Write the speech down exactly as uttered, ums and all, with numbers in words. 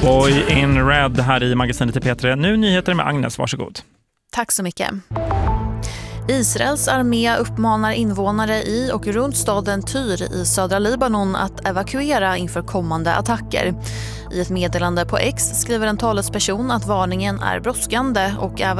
Boy in Red här i magasinet i P tre. Nu nyheter med Agnes, varsågod. Tack så mycket. Israels armé uppmanar invånare i och runt staden Tyr i södra Libanon att evakuera inför kommande attacker. I ett meddelande på X skriver en talesperson att varningen är brådskande och även